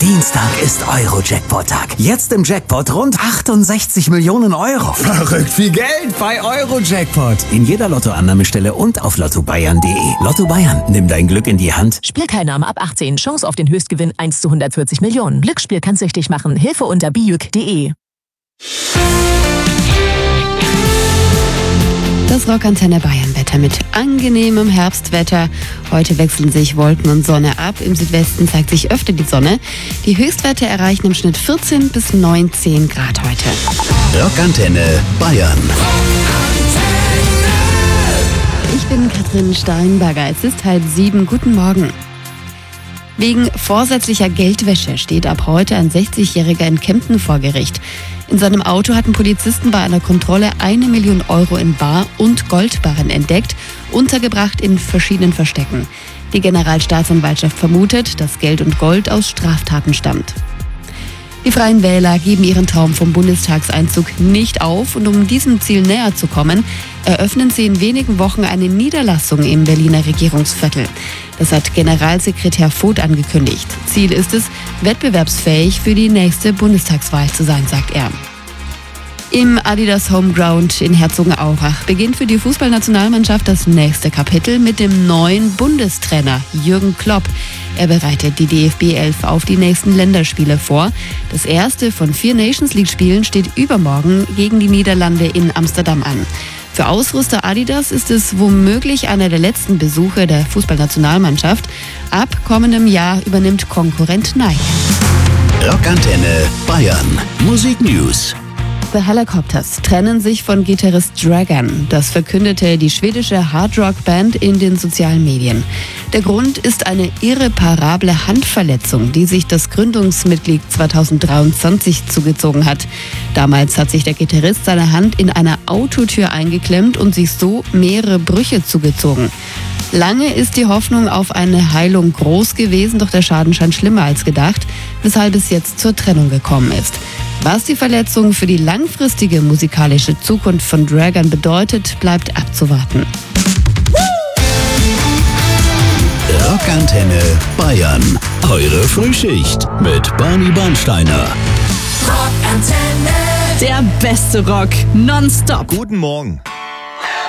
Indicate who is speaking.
Speaker 1: Dienstag ist Euro-Jackpot-Tag. Jetzt im Jackpot rund 68 Millionen Euro.
Speaker 2: Verrückt viel Geld bei Euro-Jackpot.
Speaker 1: In jeder Lottoannahmestelle und auf lottobayern.de. Lotto Bayern, nimm dein Glück in die Hand.
Speaker 3: Spielteilnahme ab 18. Chance auf den Höchstgewinn 1 zu 140 Millionen. Glücksspiel kann süchtig machen. Hilfe unter biüc.de.
Speaker 4: Das Rockantenne Bayern-Wetter mit angenehmem Herbstwetter. Heute wechseln sich Wolken und Sonne ab. Im Südwesten zeigt sich öfter die Sonne. Die Höchstwerte erreichen im Schnitt 14 bis 19 Grad heute.
Speaker 5: Rockantenne Bayern.
Speaker 4: Ich bin Katrin Steinberger. Es ist 6:30. Guten Morgen. Wegen vorsätzlicher Geldwäsche steht ab heute ein 60-Jähriger in Kempten vor Gericht. In seinem Auto hatten Polizisten bei einer Kontrolle 1 Million Euro in Bar- und Goldbarren entdeckt, untergebracht in verschiedenen Verstecken. Die Generalstaatsanwaltschaft vermutet, dass Geld und Gold aus Straftaten stammt. Die Freien Wähler geben ihren Traum vom Bundestagseinzug nicht auf und um diesem Ziel näher zu kommen, eröffnen sie in wenigen Wochen eine Niederlassung im Berliner Regierungsviertel. Das hat Generalsekretär Voth angekündigt. Ziel ist es, wettbewerbsfähig für die nächste Bundestagswahl zu sein, sagt er. Im Adidas Homeground in Herzogenaurach beginnt für die Fußballnationalmannschaft das nächste Kapitel mit dem neuen Bundestrainer Jürgen Klopp. Er bereitet die DFB-11 auf die nächsten Länderspiele vor. Das erste von 4 Nations-League-Spielen steht übermorgen gegen die Niederlande in Amsterdam an. Für Ausrüster Adidas ist es womöglich einer der letzten Besuche der Fußballnationalmannschaft. Ab kommendem Jahr übernimmt Konkurrent Nike.
Speaker 5: Rockantenne Bayern. Musik News.
Speaker 4: The Helicopters trennen sich von Gitarrist Dragan. Das verkündete die schwedische Hardrock-Band in den sozialen Medien. Der Grund ist eine irreparable Handverletzung, die sich das Gründungsmitglied 2023 zugezogen hat. Damals hat sich der Gitarrist seine Hand in einer Autotür eingeklemmt und sich so mehrere Brüche zugezogen. Lange ist die Hoffnung auf eine Heilung groß gewesen, doch der Schaden scheint schlimmer als gedacht, weshalb es jetzt zur Trennung gekommen ist. Was die Verletzung für die langfristige musikalische Zukunft von Dragan bedeutet, bleibt abzuwarten.
Speaker 5: Rockantenne Bayern. Eure Frühschicht mit Barney Bernsteiner.
Speaker 6: Rockantenne. Der beste Rock nonstop.
Speaker 2: Guten Morgen.